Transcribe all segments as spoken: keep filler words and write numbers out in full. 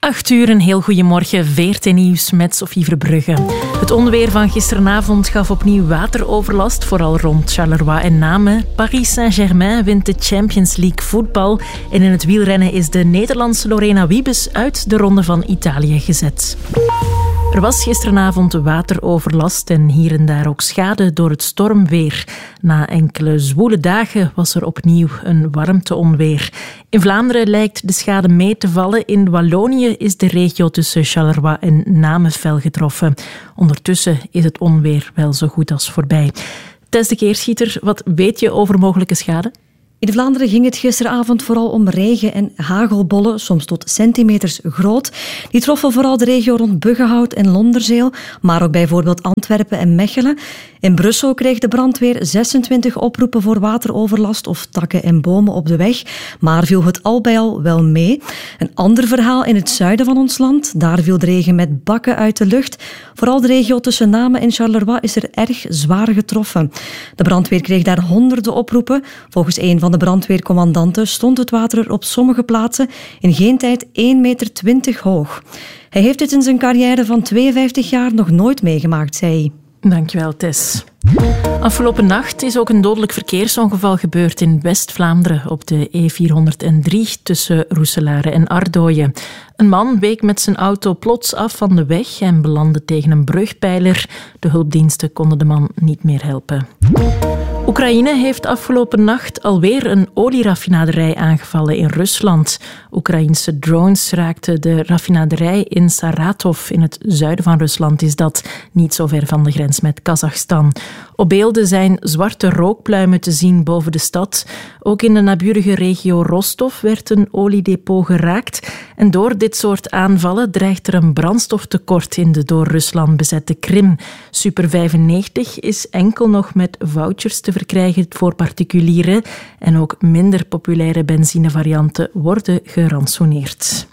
Acht uur, een heel goeiemorgen. V R T Nieuws met Sophie Verbrugge. Het onweer van gisteravond gaf opnieuw wateroverlast, vooral rond Charleroi en Namen. Paris Saint-Germain wint de Champions League voetbal. En in het wielrennen is de Nederlandse Lorena Wiebes uit de Ronde van Italië gezet. Er was gisteravond wateroverlast en hier en daar ook schade door het stormweer. Na enkele zwoele dagen was er opnieuw een warmteonweer. In Vlaanderen lijkt de schade mee te vallen. In Wallonië is de regio tussen Charleroi en Namen fel getroffen. Ondertussen is het onweer wel zo goed als voorbij. Tess de Keerschieter, wat weet je over mogelijke schade? In Vlaanderen ging het gisteravond vooral om regen- en hagelbollen, soms tot centimeters groot. Die troffen vooral de regio rond Buggenhout en Londerzeel, maar ook bijvoorbeeld Antwerpen en Mechelen. In Brussel kreeg de brandweer zesentwintig oproepen voor wateroverlast of takken en bomen op de weg, maar viel het al bij al wel mee. Een ander verhaal in het zuiden van ons land. Daar viel de regen met bakken uit de lucht. Vooral de regio tussen Namen en Charleroi is er erg zwaar getroffen. De brandweer kreeg daar honderden oproepen. Volgens een van de brandweercommandanten stond het water er op sommige plaatsen in geen tijd één meter twintig hoog. Hij heeft dit in zijn carrière van tweeënvijftig jaar nog nooit meegemaakt, zei hij. Dankjewel, Tess. Afgelopen nacht is ook een dodelijk verkeersongeval gebeurd in West-Vlaanderen op de E vierhonderddrie tussen Roeselare en Ardooien. Een man week met zijn auto plots af van de weg en belandde tegen een brugpijler. De hulpdiensten konden de man niet meer helpen. Oekraïne heeft afgelopen nacht alweer een olieraffinaderij aangevallen in Rusland. Oekraïense drones raakten de raffinaderij in Saratov in het zuiden van Rusland, is dat, niet zo ver van de grens met Kazachstan. Op beelden zijn zwarte rookpluimen te zien boven de stad. Ook in de naburige regio Rostov werd een oliedepot geraakt. En door dit soort aanvallen dreigt er een brandstoftekort in de door Rusland bezette Krim. Super vijfennegentig is enkel nog met vouchers te verkrijgen voor particulieren. En ook minder populaire benzinevarianten worden gerantsoeneerd.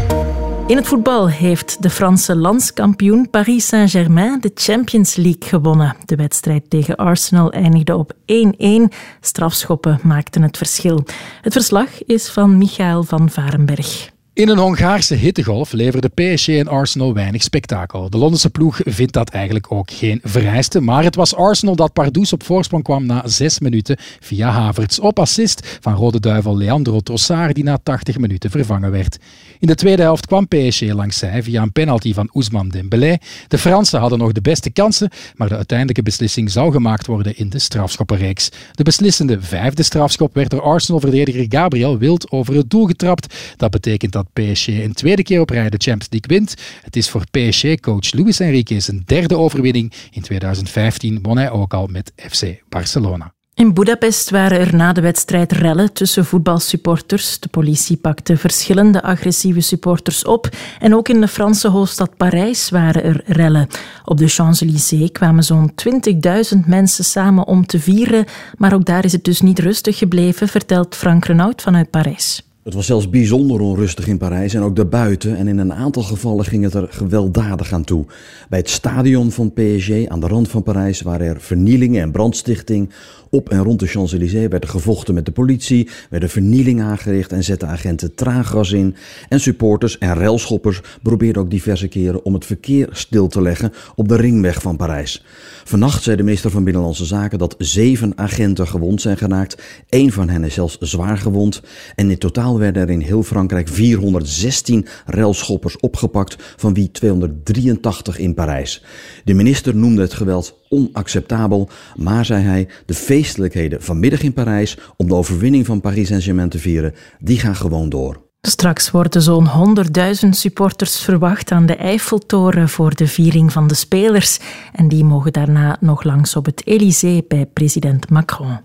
In het voetbal heeft de Franse landskampioen Paris Saint-Germain de Champions League gewonnen. De wedstrijd tegen Arsenal eindigde op één-één. Strafschoppen maakten het verschil. Het verslag is van Michael van Varenberg. In een Hongaarse hittegolf leverde P S G en Arsenal weinig spektakel. De Londense ploeg vindt dat eigenlijk ook geen vereiste, maar het was Arsenal dat pardoes op voorsprong kwam na zes minuten via Havertz. Op assist van Rode Duivel Leandro Trossard, die na tachtig minuten vervangen werd. In de tweede helft kwam P S G langs zij via een penalty van Ousmane Dembélé. De Fransen hadden nog de beste kansen, maar de uiteindelijke beslissing zou gemaakt worden in de strafschoppenreeks. De beslissende vijfde strafschop werd door Arsenal-verdediger Gabriel Wild over het doel getrapt. Dat betekent dat P S G een tweede keer op rij de Champions League wint. Het is voor P S G-coach Luis Enrique zijn derde overwinning. In tweeduizend vijftien won hij ook al met F C Barcelona. In Budapest waren er na de wedstrijd rellen tussen voetbalsupporters. De politie pakte verschillende agressieve supporters op. En ook in de Franse hoofdstad Parijs waren er rellen. Op de Champs-Élysées kwamen zo'n twintigduizend mensen samen om te vieren. Maar ook daar is het dus niet rustig gebleven, vertelt Frank Renaud vanuit Parijs. Het was zelfs bijzonder onrustig in Parijs en ook daarbuiten. En in een aantal gevallen ging het er gewelddadig aan toe. Bij het stadion van P S G aan de rand van Parijs waren er vernielingen en brandstichting. Op en rond de Champs-Élysées werd er gevochten met de politie, werden vernielingen aangericht en zetten agenten traangas in. En supporters en relschoppers probeerden ook diverse keren om het verkeer stil te leggen op de ringweg van Parijs. Vannacht zei de minister van Binnenlandse Zaken dat zeven agenten gewond zijn geraakt. Eén van hen is zelfs zwaar gewond. En in totaal werden er in heel Frankrijk vierhonderdzestien relschoppers opgepakt, van wie tweehonderddrieëntachtig in Parijs. De minister noemde het geweld onacceptabel, maar zei hij, de feestelijkheden vanmiddag in Parijs om de overwinning van Paris Saint-Germain te vieren, die gaan gewoon door. Straks worden zo'n honderdduizend supporters verwacht aan de Eiffeltoren voor de viering van de spelers. En die mogen daarna nog langs op het Élysée bij president Macron.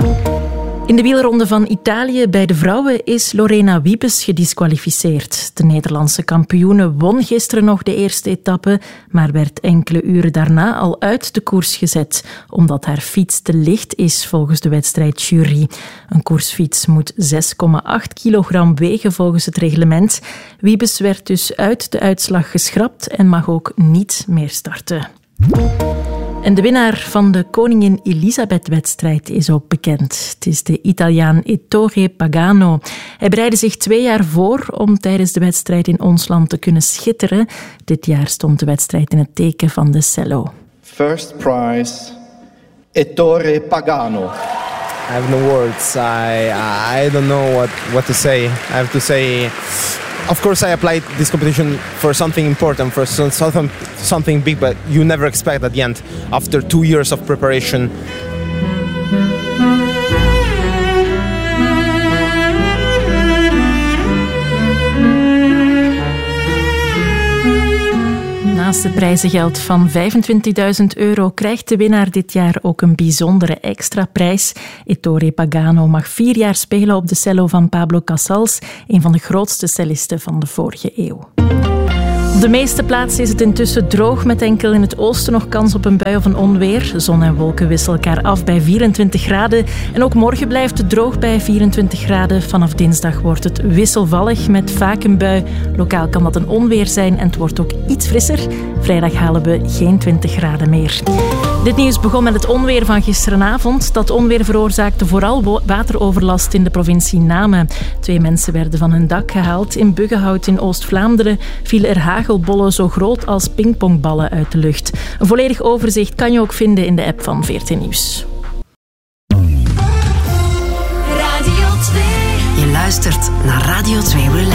In de wielronde van Italië bij de vrouwen is Lorena Wiebes gedisqualificeerd. De Nederlandse kampioene won gisteren nog de eerste etappe, maar werd enkele uren daarna al uit de koers gezet, omdat haar fiets te licht is volgens de wedstrijdjury. Een koersfiets moet zes komma acht kilogram wegen volgens het reglement. Wiebes werd dus uit de uitslag geschrapt en mag ook niet meer starten. En de winnaar van de Koningin Elisabeth-wedstrijd is ook bekend. Het is de Italiaan Ettore Pagano. Hij bereidde zich twee jaar voor om tijdens de wedstrijd in ons land te kunnen schitteren. Dit jaar stond de wedstrijd in het teken van de cello. First prize, Ettore Pagano. I have no words. I I don't know what, what to say. I have to say, of course, I applied this competition for something important, for something something big, but you never expect at the end, after two years of preparation. Naast het prijzengeld van vijfentwintigduizend euro krijgt de winnaar dit jaar ook een bijzondere extra prijs. Ettore Pagano mag vier jaar spelen op de cello van Pablo Casals, een van de grootste cellisten van de vorige eeuw. Op de meeste plaatsen is het intussen droog, met enkel in het oosten nog kans op een bui of een onweer. Zon en wolken wisselen elkaar af bij vierentwintig graden. En ook morgen blijft het droog bij vierentwintig graden. Vanaf dinsdag wordt het wisselvallig met vaak een bui. Lokaal kan dat een onweer zijn en het wordt ook iets frisser. Vrijdag halen we geen twintig graden meer. Dit nieuws begon met het onweer van gisterenavond. Dat onweer veroorzaakte vooral wateroverlast in de provincie Namen. Twee mensen werden van hun dak gehaald. In Buggenhout in Oost-Vlaanderen vielen er hagelbollen zo groot als pingpongballen uit de lucht. Een volledig overzicht kan je ook vinden in de app van V R T Nieuws. Radio twee. Je luistert naar Radio twee Relax.